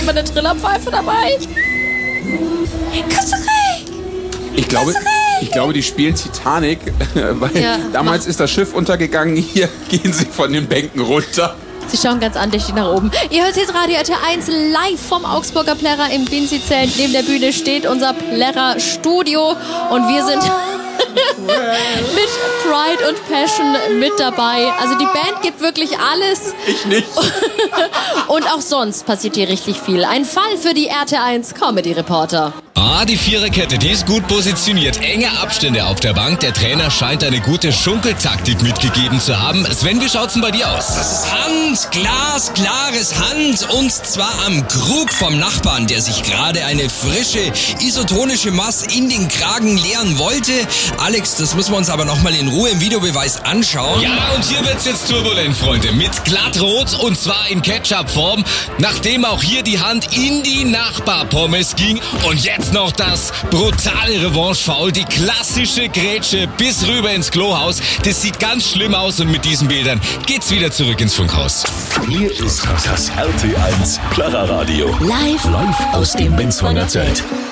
immer eine Trillerpfeife dabei? Costa Rica! Ich glaube, die spielen Titanic, weil damals ist das Schiff untergegangen. Hier gehen sie von den Bänken runter. Sie schauen ganz andächtig nach oben. Ihr hört jetzt Radio RTL 1 live vom Augsburger Plärrer im Binzi-Zelt. Neben der Bühne steht unser Plärrer-Studio und wir sind mit Pride und Passion mit dabei. Also die Band gibt wirklich alles. Ich nicht. Und auch sonst passiert hier richtig viel. Ein Fall für die RTL 1 Comedy-Reporter. Die Viererkette, die ist gut positioniert. Enge Abstände auf der Bank. Der Trainer scheint eine gute Schunkeltaktik mitgegeben zu haben. Sven, wie schaut's denn bei dir aus? Das ist Hand, glasklares Hand. Und zwar am Krug vom Nachbarn, der sich gerade eine frische isotonische Maß in den Kragen leeren wollte. Alex, das müssen wir uns aber nochmal in Ruhe im Videobeweis anschauen. Ja, und hier wird's jetzt turbulent, Freunde. Mit glattrot und zwar in Ketchup-Form. Nachdem auch hier die Hand in die Nachbarpommes ging. Und jetzt noch das brutale Revanche-Foul, die klassische Grätsche bis rüber ins Klohaus. Das sieht ganz schlimm aus und mit diesen Bildern geht's wieder zurück ins Funkhaus. Hier ist das RTL 1 Plärrer Radio. Live Aus dem Benzwanger Zelt.